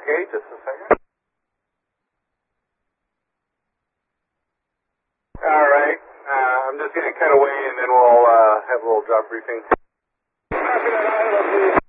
Okay, just a second. All right. I'm just going to cut away and then we'll have a little job briefing. Copy that, Iowa, please.